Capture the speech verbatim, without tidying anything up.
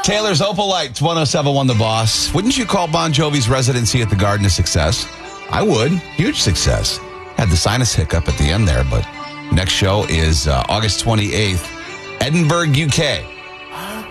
Taylor's Opal Lights, one oh seven point one The Boss. Wouldn't you call Bon Jovi's residency at the Garden a success? I would. Huge success. Had the sinus hiccup at the end there, but next show is uh, August twenty-eighth, Edinburgh, U K.